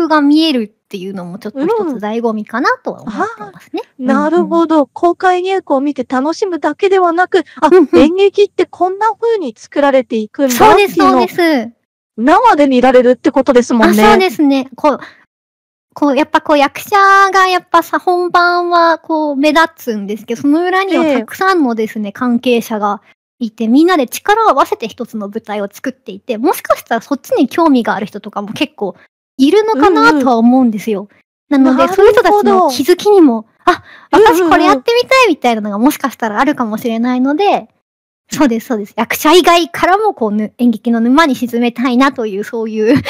角が見えるっていうのもちょっと一つ醍醐味かなとは思ってますね。 なるほど。公開稽古を見て楽しむだけではなく、 うん。 演劇ってこんな風に作られていくんそうです、 だっていうのをそうです。 生で見られるってことですもんね。 そうですね。やっぱ役者がやっぱさ、本番は目立つんですけど、その裏にはたくさんのですね、関係者がいて、みんなで力を合わせて一つの舞台を作っていて、もしかしたらそっちに興味がある人とかも結構いるのかなとは思うんですよ。なので、そういう人たちの気づきにも、私これやってみたいみたいなのがもしかしたらあるかもしれないので、そうです、そうです。役者以外からも演劇の沼に沈めたいなという、そういう。 なる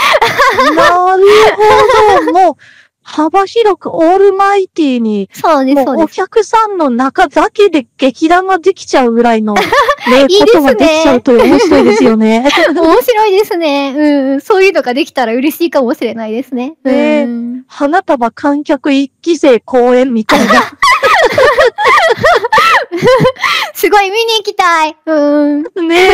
ほど。もう、幅広くオールマイティーに、 そうです、そうです。 お客さんの中だけで劇団ができちゃうぐらいの、ね、 いいですね。 ことができちゃうと面白いですよね。 面白いですね。そういうのができたら嬉しいかもしれないですね。 花束観客一期生公演みたいな。 すごい見に行きたい。 ね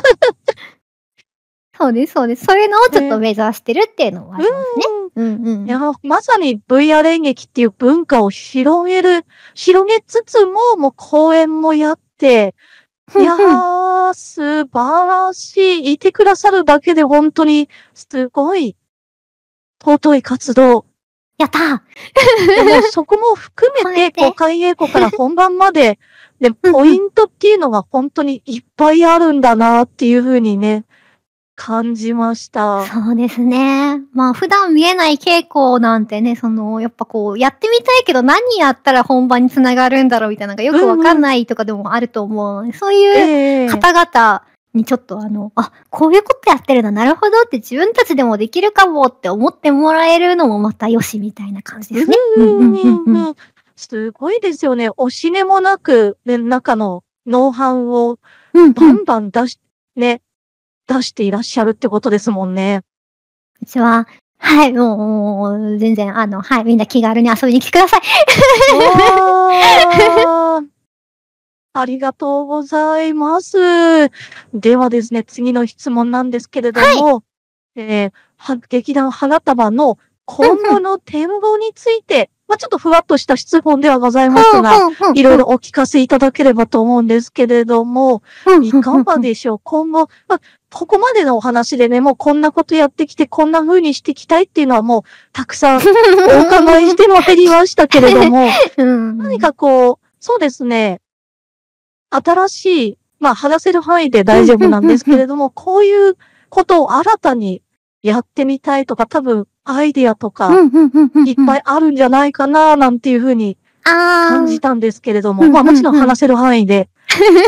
そうです、そうです。そういうのをちょっと目指してるっていうのはありますね。 いや、まさに VR 演劇っていう文化を広げつつも、もう公演もやって、いやー、素晴らしい。いてくださるだけで本当に、すごい、尊い活動。 やったーでもそこも含めて、公開稽古から本番まで、で、ポイントっていうのが本当にいっぱいあるんだなっていう風にね、感じました。 そうですね。まあ普段見えない稽古なんてね、やっぱやってみたいけど何やったら本番につながるんだろうみたいなのがよくわかんないとかでもあると思うので、そういう方々にちょっとこういうことやってるのなるほどって自分たちでもできるかもって思ってもらえるのもまたよしみたいな感じですね。 すごいですよね。惜しげもなく、ね、中のノウハウをバンバン出していらっしゃるってことですもんね。 うちは、はい、もう、全然、はい、みんな気軽に遊びに来てください。 ありがとうございます。ではですね、次の質問なんですけれども、劇団花束の今後の展望について、ちょっとふわっとした質問ではございますが、いろいろお聞かせいただければと思うんですけれども、いかがでしょう今後、ここまでのお話でね、もうこんなことやってきて、こんな風にしていきたいっていうのはもう、たくさんお伺いしてまいりましたけれども、何かそうですね、新しい、話せる範囲で大丈夫なんですけれども、こういうことを新たにやってみたいとか、多分アイディアとか、いっぱいあるんじゃないかな、なんていう風に感じたんですけれども、もちろん話せる範囲で。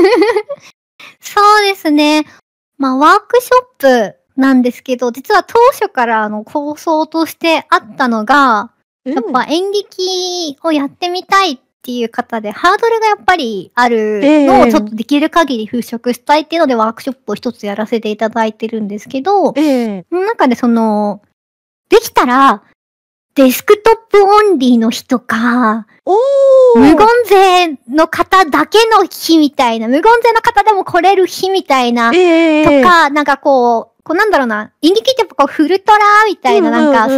そうですね。ワークショップなんですけど、実は当初から構想としてあったのが、やっぱ演劇をやってみたいっていう方で、ハードルがやっぱりあるのをちょっとできる限り払拭したいっていうのでワークショップを一つやらせていただいてるんですけど、その中でできたら、デスクトップオンリーの日とか、無言勢の方だけの日みたいな、無言勢の方でも来れる日みたいな、とか、なんかなんだろうな、演劇ってやっぱフルトラみたいな、声を出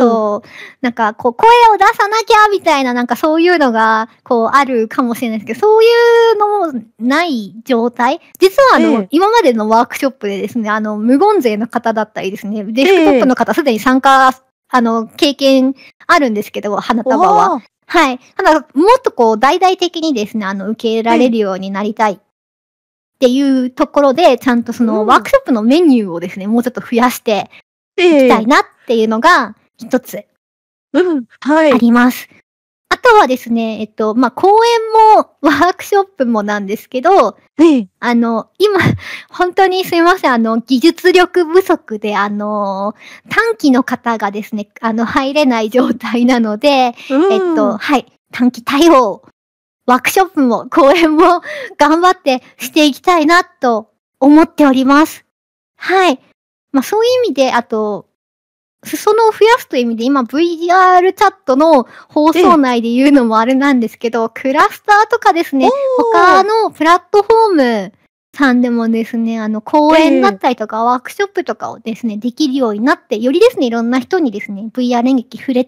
さなきゃみたいな、そういうのが、あるかもしれないですけど、そういうのもない状態。実は今までのワークショップでですね、無言勢の方だったりですね、デスクトップの方すでに参加、経験あるんですけど、花束は。はい。ただ、もっと大々的にですね、受け入れられるようになりたいっていうところで、ちゃんとワークショップのメニューをですね、もうちょっと増やしていきたいなっていうのが一つあります。あとはですね、講演もワークショップもなんですけど、今、本当にすいません、技術力不足で、短期の方がですね、入れない状態なので、はい、短期対応、ワークショップも講演も頑張ってしていきたいなと思っております。はい。そういう意味で、あと、裾野を増やすという意味で、今 VR チャットの放送内で言うのもあれなんですけど、クラスターとかですね、他のプラットフォームさんでもですね、講演だったりとかワークショップとかをですね、できるようになって、よりですね、いろんな人にですね、VR 演劇触れ